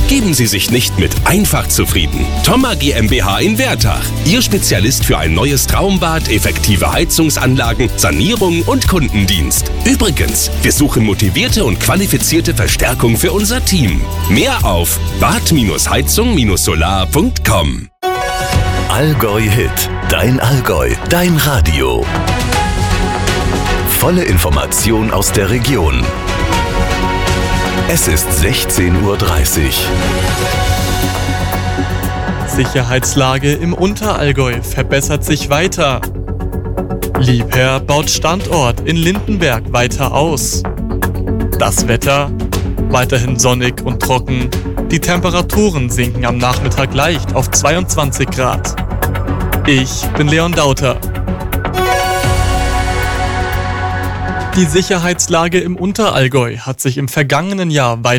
Geben Sie sich nicht mit einfach zufrieden. Thoma GmbH in Wertach. Ihr Spezialist für ein neues Traumbad, effektive Heizungsanlagen, Sanierung und Kundendienst. Übrigens, wir suchen motivierte und qualifizierte Verstärkung für unser Team. Mehr auf bad-heizung-solar.com. Allgäu Hit. Dein Allgäu. Dein Radio. Volle Information aus der Region. Es ist 16:30 Uhr. Sicherheitslage im Unterallgäu verbessert sich weiter. Liebherr baut Standort in Lindenberg weiter aus. Das Wetter? Weiterhin sonnig und trocken. Die Temperaturen sinken am Nachmittag leicht auf 22 Grad. Ich bin Leon Dauter. Die Sicherheitslage im Unterallgäu hat sich im vergangenen Jahr weiter